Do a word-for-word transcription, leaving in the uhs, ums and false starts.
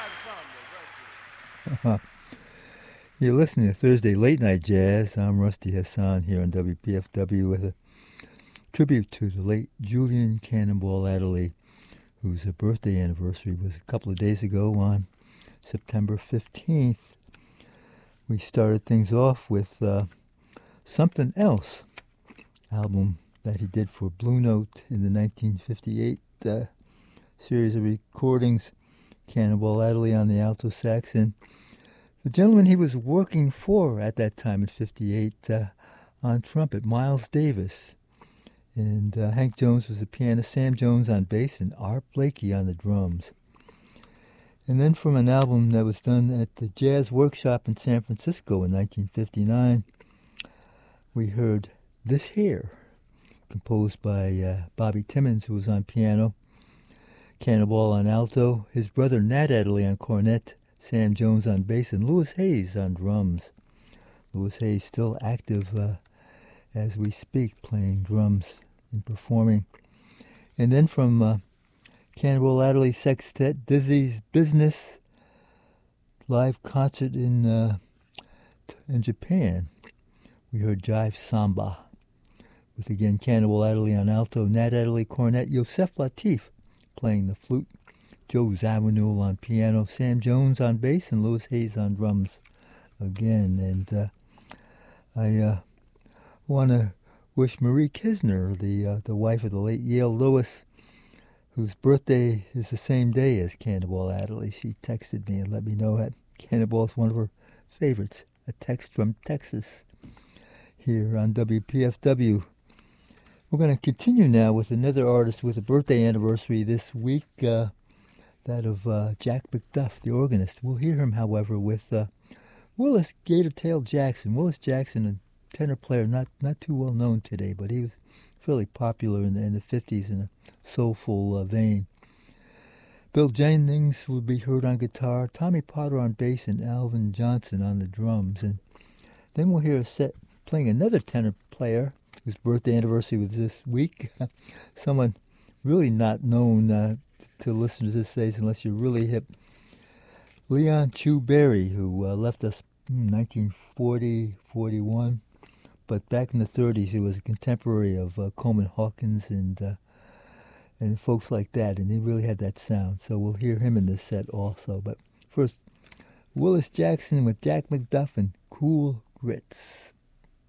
You're listening to Thursday Late Night Jazz. I'm Rusty Hassan here on W P F W with a tribute to the late Julian Cannonball Adderley, whose birthday anniversary was a couple of days ago on September fifteenth. We started things off with uh, Something Else, album that he did for Blue Note in the nineteen fifty-eight uh, series of recordings. Cannonball Adderley on the alto sax, and the gentleman he was working for at that time in fifty-eight uh, on trumpet, Miles Davis. And uh, Hank Jones was the pianist, Sam Jones on bass, and Art Blakey on the drums. And then from an album that was done at the Jazz Workshop in San Francisco in nineteen fifty-nine, we heard This Here, composed by uh, Bobby Timmons, who was on piano, Cannonball on alto, his brother Nat Adderley on cornet, Sam Jones on bass, and Louis Hayes on drums. Louis Hayes still active uh, as we speak, playing drums and performing. And then from uh, Cannonball Adderley Sextet, Dizzy's Business, live concert in uh, in Japan, we heard Jive Samba, with again Cannonball Adderley on alto, Nat Adderley cornet, Yosef Lateef playing the flute, Joe Zawinul on piano, Sam Jones on bass, and Louis Hayes on drums again. And uh, I uh, want to wish Marie Kisner, the uh, the wife of the late Yale Lewis, whose birthday is the same day as Cannonball Adderley. She texted me and let me know that Cannonball is one of her favorites. A text from Texas here on W P F W. We're going to continue now with another artist with a birthday anniversary this week. Uh, that of uh, Jack McDuff, the organist. We'll hear him, however, with uh, Willis Gatortail Jackson. Willis Jackson, a tenor player, not not too well known today, but he was fairly popular in the, in the fifties in a soulful uh, vein. Bill Jennings will be heard on guitar, Tommy Potter on bass, and Alvin Johnson on the drums. And then we'll hear a set playing another tenor player whose birthday anniversary was this week. Someone really not known uh, to listen to this days unless you're really hip. Leon Chu Berry, who uh, left us in nineteen forty, forty-one, but back in the thirties he was a contemporary of uh, Coleman Hawkins and uh, and folks like that, and he really had that sound. So we'll hear him in this set also. But first, Willis Jackson with Jack McDuff and Cool Grits.